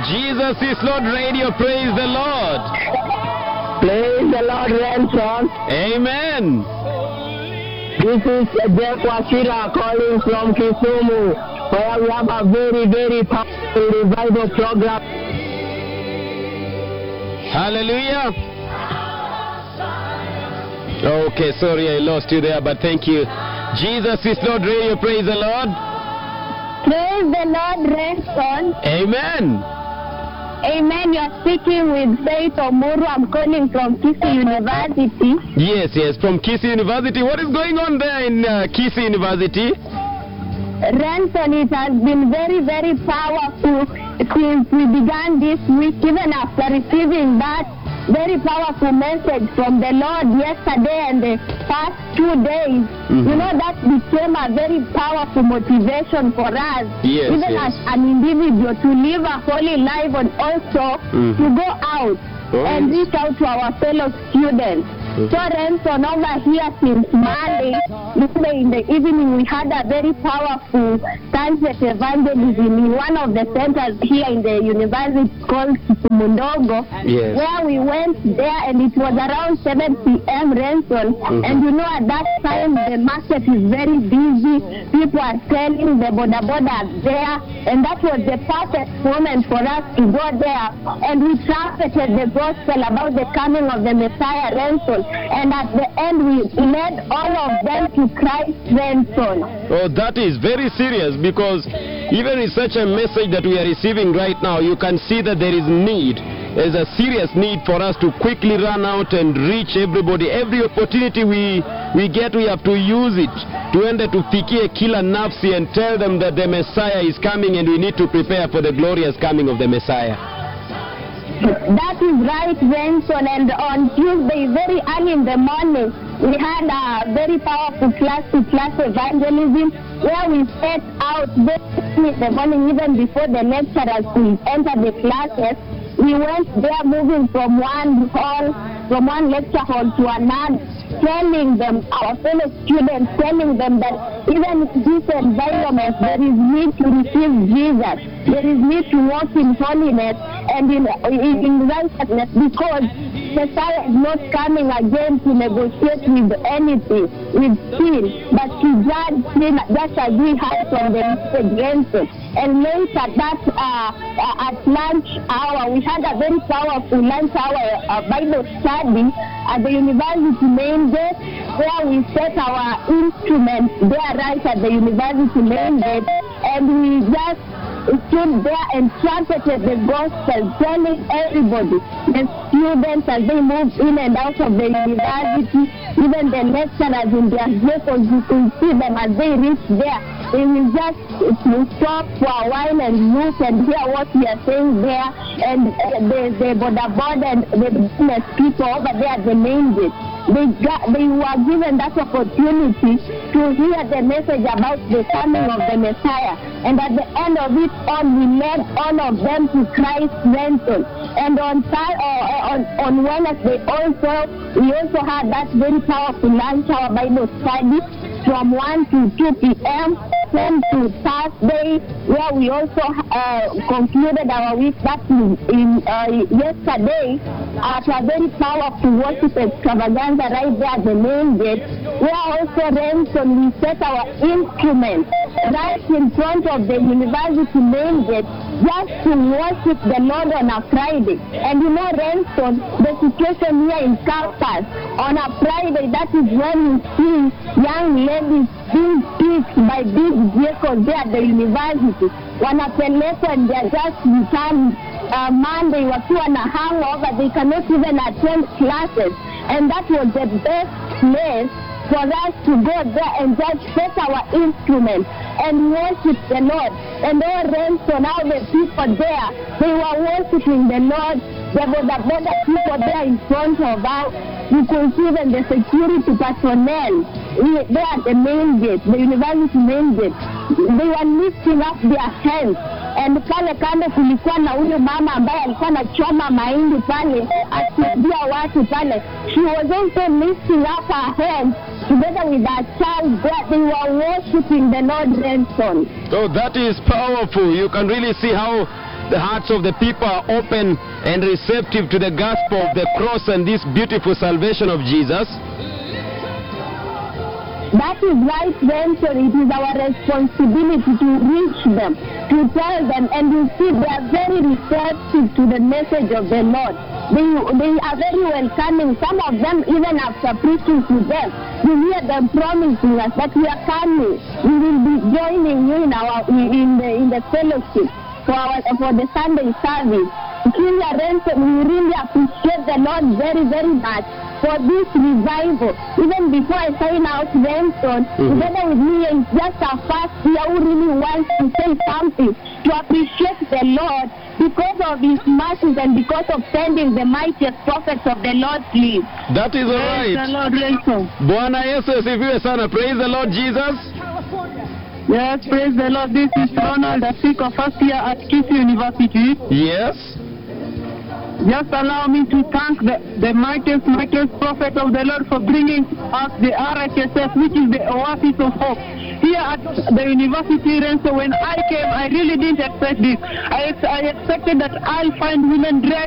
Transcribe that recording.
Jesus is Lord Radio. Praise the Lord. Praise the Lord, Ransom. Amen. This is Jeff Wachira calling from Kisumu, where we have a very, very powerful revival program. Hallelujah. Okay, sorry I lost you there, but thank you. Jesus is Lord Radio. Praise the Lord. Praise the Lord, Ransom. Amen. Amen. You are speaking with Faith Omuru. I'm calling from Kisii University. Yes, from Kisii University. What is going on there in Kisii University? Ransom, it has been very, very powerful since we began this week, even after receiving that very powerful message from the Lord yesterday and the past 2 days. You know, that became a very powerful motivation for us, even as an individual, to live a holy life and also to go out and reach out to our fellow students. So Ransom, over here since Monday, in the evening, we had a very powerful sunset evangelism in one of the centers here in the university called Mundogo, where we went there, and it was around 7 p.m. Ransom. And you know, at that time, the market is very busy. People are selling, the boda are there, and that was the perfect moment for us to go there. And we trumpeted the gospel about the coming of the Messiah, Ransom. And at the end, we led all of them to Christ, Ransom. Oh, that is very serious, because even in such a message that we are receiving right now, you can see that there is need. There's a serious need for us to quickly run out and reach everybody. Every opportunity we get, we have to use it. Tuende tufikie kila nafsi and tell them that the Messiah is coming, and we need to prepare for the glorious coming of the Messiah. That is right, Ransom. And on Tuesday, very early in the morning, we had a very powerful class-to-class evangelism, where we set out very early in the morning, even before the lecturers could enter the classes. We went there, moving from one lecture hall to another, telling them, our fellow students, telling them that even in this environment, there is need to receive Jesus. There is need to walk in holiness and in righteousness, because Messiah is not coming again to negotiate with anything, with sin, but to judge sin, just as we had from the Ransom. And later, at lunch hour, we had a very powerful lunch hour Bible study at the university main gate, where we set our instruments there right at the university main gate, and we just stood there and trumpeted the gospel, telling everybody, the students as they move in and out of the university, even the lecturers in their vehicles, you can see them as they reach there. They will just stop for a while and look and hear what we are saying there, and the boda and the business people over there at the main gate, they were given that opportunity to hear the message about the coming of the Messiah. And at the end of it all, we led all of them to Christ, Ransom. And on Wednesday also, we also had that very powerful lunch hour Bible study from 1 to 2 p.m. Then to Thursday, where we also concluded our week back yesterday at a very powerful worship extravaganza right there at the main gate, where also Ransom, we set our instruments right in front of the university main gate, just to worship the Lord on a Friday. And you know, Ransom, the situation here in campus, on a Friday, that is when you see young ladies being picked by big vehicles there at the university. Wanapelekwa and they are just returned Monday wakiwa na hangover, they cannot even attend classes. And that was the best place for us to go there and just set our instruments and worship the Lord. And all Ransom, all the people there, they were worshiping the Lord. There were the border people there in front of us. You could see even the security personnel there at the main gate, the university main gate. They were lifting up their hands. And pale kando kulikuwa na huyo mama ambaye alikuwa anachoma mahindi pale, akiambia watu pale. She was also lifting up her hands together with her child there. They were worshiping the Lord, Ransom. Oh, that is powerful. You can really see how the hearts of the people are open and receptive to the gospel of the cross and this beautiful salvation of Jesus? That is right, Benson. It is our responsibility to reach them, to tell them, and you see they are very receptive to the message of the Lord. They are very welcoming. Some of them, even after preaching to them, you hear them promising us that we are coming. We will be joining you in the fellowship for the Sunday service. We really appreciate the Lord very, very much for this revival. Even before I sign out, Benson, together with me, it's just a first year who really wants to say something to appreciate the Lord because of His mercies and because of sending the mightiest prophets of the Lord, please. That is all right. Praise the Lord, Benson. Bwana Yesu asifiwe sana. Praise the Lord Jesus. Yes, praise the Lord. This is Ronald, a speaker first year at Kisii University. Yes. Just allow me to thank the mightiest prophet of the Lord for bringing us the RHSF, which is the oasis of hope. Here at the university, and so when I came, I really didn't expect this. I expected that I'll find women dressed